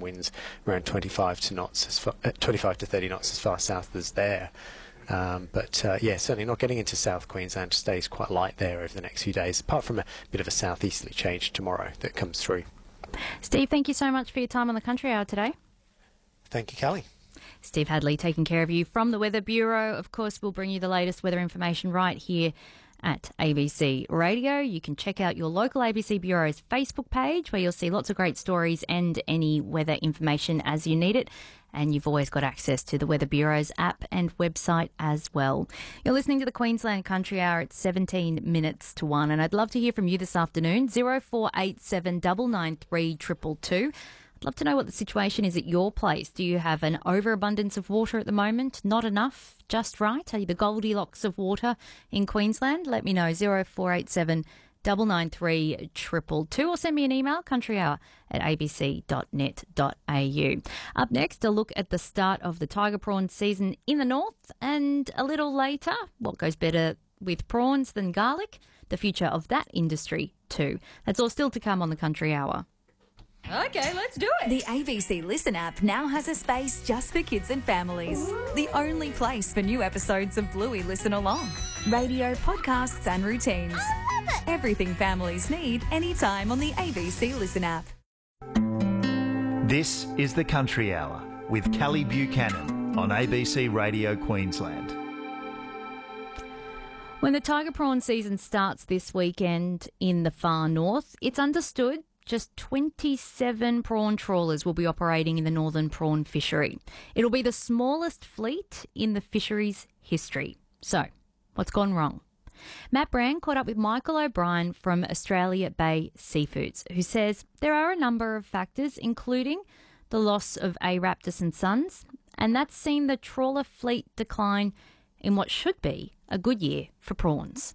winds around 25 to 30 knots as far south as there. Yeah, certainly not getting into South Queensland. Stays quite light there over the next few days, apart from a bit of a southeasterly change tomorrow that comes through. Steve, thank you so much for your time on the Country Hour today. Thank you, Callie. Steve Hadley taking care of you from the Weather Bureau. Of course, we'll bring you the latest weather information right here at ABC Radio. You can check out your local ABC Bureau's Facebook page where you'll see lots of great stories and any weather information as you need it. And you've always got access to the Weather Bureau's app and website as well. You're listening to the Queensland Country Hour at 17 minutes to 1. And I'd love to hear from you this afternoon, 0487 993 222. I'd love to know what the situation is at your place. Do you have an overabundance of water at the moment? Not enough? Just right? Are you the Goldilocks of water in Queensland? Let me know, 0487 993 222, or send me an email, countryhour@abc.net.au. Up next, a look at the start of the tiger prawn season in the north, and a little later, what goes better with prawns than garlic? The future of that industry too. That's all still to come on the Country Hour. Okay, let's do it. The ABC Listen app now has a space just for kids and families. The only place for new episodes of Bluey Listen Along. Radio, podcasts and routines. I love it. Everything families need anytime on the ABC Listen app. This is the Country Hour with Callie Buchanan on ABC Radio Queensland. When the tiger prawn season starts this weekend in the far north, it's understood just 27 prawn trawlers will be operating in the northern prawn fishery. It'll be the smallest fleet in the fishery's history. So, what's gone wrong? Matt Brand caught up with Michael O'Brien from Australia Bay Seafoods, who says there are a number of factors, including the loss of A. Raptis and Sons, and that's seen the trawler fleet decline in what should be a good year for prawns.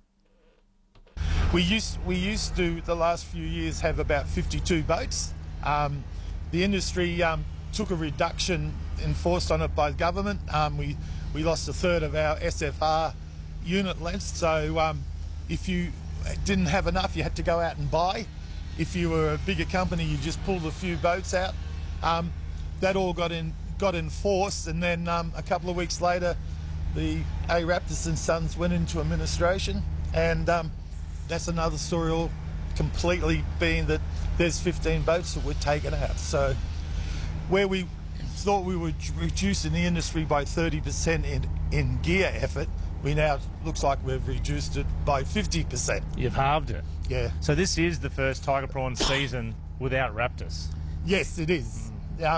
We used to, the last few years, have about 52 boats. The industry took a reduction enforced on it by government. We lost a third of our SFR unit length, so if you didn't have enough, you had to go out and buy. If you were a bigger company, you just pulled a few boats out. That all got enforced, and then a couple of weeks later, the A. Raptis and Sons went into administration, and that's another story all completely being that there's 15 boats that were taken out. So where we thought we were reducing the industry by 30% in gear effort, we now looks like we've reduced it by 50%. You've halved it. Yeah. So this is the first tiger prawn season without Raptis. Yes, it is.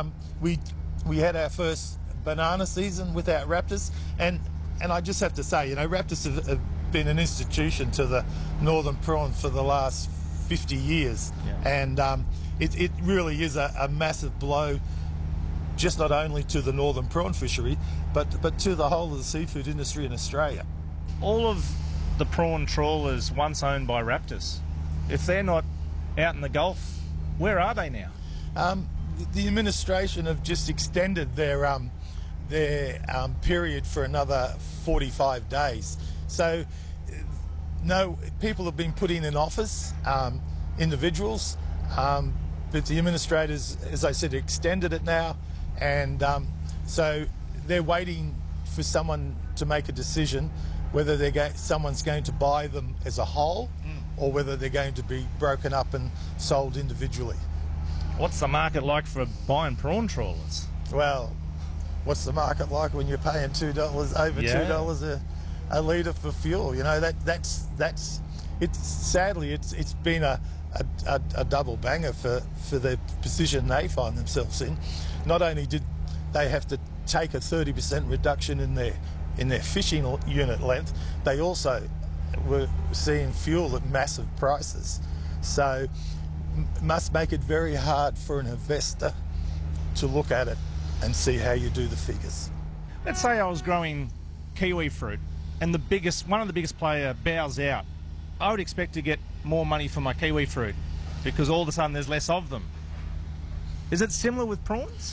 We had our first banana season without Raptis, and I just have to say, Raptis have been an institution to the northern prawn for the last 50 years, and it really is a massive blow, just not only to the northern prawn fishery, but to the whole of the seafood industry in Australia. All of the prawn trawlers once owned by Raptis, if they're not out in the Gulf, where are they now? The administration have just extended their period for another 45 days. So, no, people have been put in office, individuals, but the administrators, as I said, extended it now, and so they're waiting for someone to make a decision whether someone's going to buy them as a whole or whether they're going to be broken up and sold individually. What's the market like for buying prawn trawlers? Well, what's the market like when you're paying $2 a litre for fuel? Sadly it's been a double banger for the position they find themselves in. Not only did they have to take a 30% reduction in their fishing unit length, they also were seeing fuel at massive prices. So must make it very hard for an investor to look at it and see how you do the figures. Let's say I was growing kiwi fruit and one of the biggest player bows out. I would expect to get more money for my kiwi fruit because all of a sudden there's less of them. Is it similar with prawns?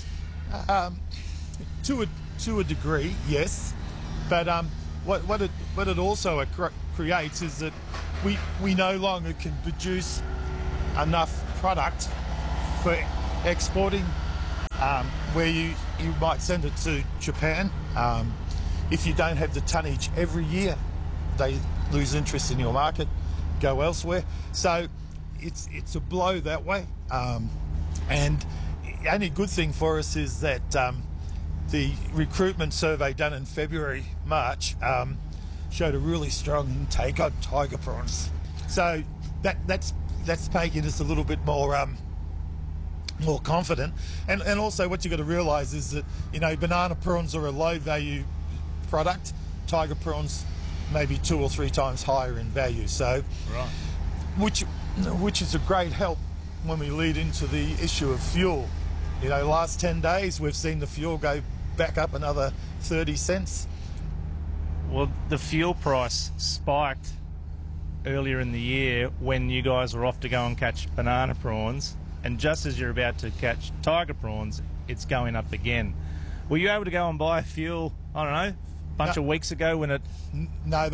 To a degree, yes. But what it also creates is that we no longer can produce enough product for exporting where you might send it to Japan. If you don't have the tonnage every year, they lose interest in your market, go elsewhere. So it's a blow that way. And the only good thing for us is that the recruitment survey done in February, March, showed a really strong intake on tiger prawns. So that's making us a little bit more confident. And also what you've got to realise is that, banana prawns are a low value product. Tiger prawns maybe 2 or 3 times higher in value. So, right. which is a great help when we lead into the issue of fuel. Last 10 days we've seen the fuel go back up another 30 cents. Well, the fuel price spiked earlier in the year when you guys were off to go and catch banana prawns, and just as you're about to catch tiger prawns, it's going up again. Were you able to go and buy fuel, I don't know, a bunch of weeks ago when it... No,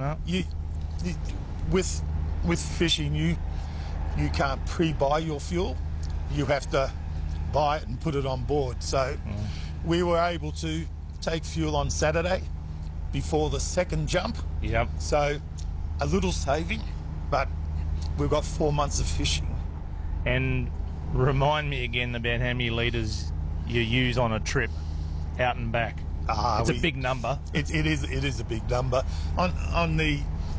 with fishing, you can't pre-buy your fuel. You have to buy it and put it on board. So we were able to take fuel on Saturday before the second jump. Yep. So a little saving, but we've got 4 months of fishing. And remind me again about how many litres you use on a trip out and back. It's a big number. It is a big number. On the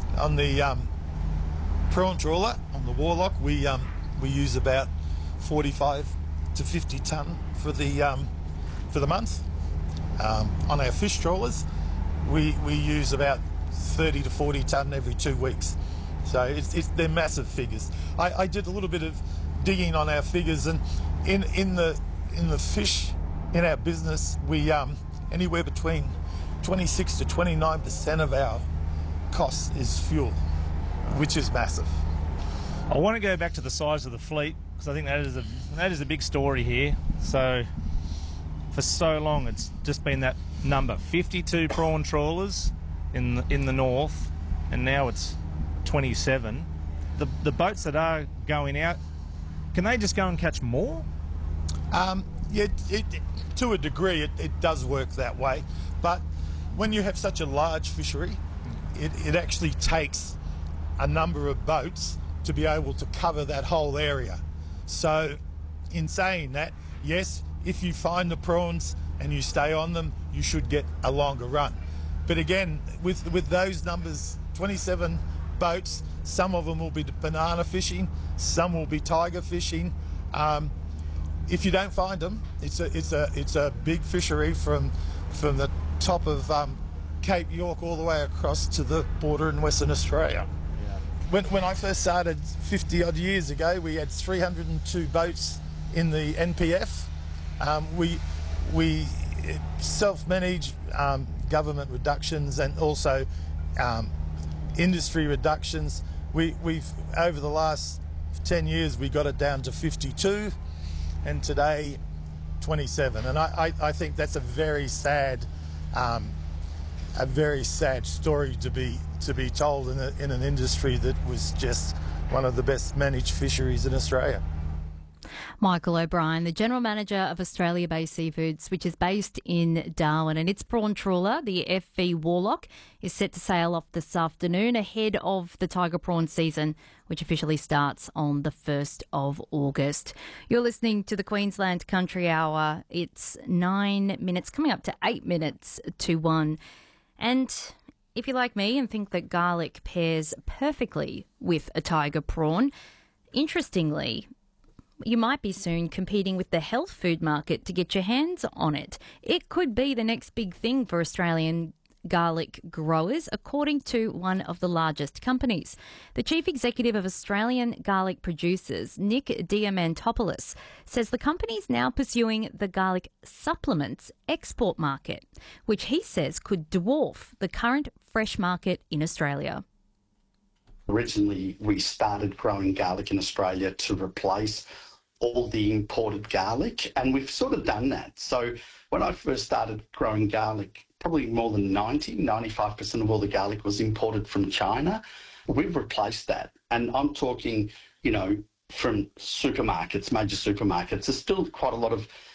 prawn trawler, on the Warlock, we use about 45 to 50 tonne for the month. On our fish trawlers, we use about 30 to 40 tonne every 2 weeks. So they're massive figures. I did a little bit of digging on our figures, and in the fish in our business, we anywhere between 26 to 29% of our cost is fuel, which is massive. I want to go back to the size of the fleet, because I think that is a big story here. So for so long it's just been that number, 52 prawn trawlers in the north, and now it's 27. The boats that are going out, can they just go and catch more? Yeah, to a degree it does work that way, but when you have such a large fishery, it actually takes a number of boats to be able to cover that whole area. So in saying that, yes, if you find the prawns and you stay on them, you should get a longer run. But again, with those numbers, 27 boats, some of them will be banana fishing, some will be tiger fishing. If you don't find them, it's a big fishery from the top of Cape York all the way across to the border in Western Australia. Yeah. When I first started 50 odd years ago, we had 302 boats in the NPF. We self-manage government reductions and also industry reductions. We've over the last 10 years we got it down to 52, and today 27. And I think that's a very sad story to be told in an industry that was just one of the best managed fisheries in Australia. Michael O'Brien, the General Manager of Australia-based Seafoods, which is based in Darwin, and its prawn trawler, the FV Warlock, is set to sail off this afternoon ahead of the tiger prawn season, which officially starts on the 1st of August. You're listening to the Queensland Country Hour. It's 9 minutes, coming up to 8 minutes to 1. And if you're like me and think that garlic pairs perfectly with a tiger prawn, interestingly, you might be soon competing with the health food market to get your hands on it. It could be the next big thing for Australian garlic growers, according to one of the largest companies. The Chief Executive of Australian Garlic Producers, Nick Diamantopoulos, says the company is now pursuing the garlic supplements export market, which he says could dwarf the current fresh market in Australia. Originally, we started growing garlic in Australia to replace all the imported garlic, and we've sort of done that. So when I first started growing garlic, probably more than 95% of all the garlic was imported from China. We've replaced that, and I'm talking, from supermarkets, major supermarkets. There's still quite a lot of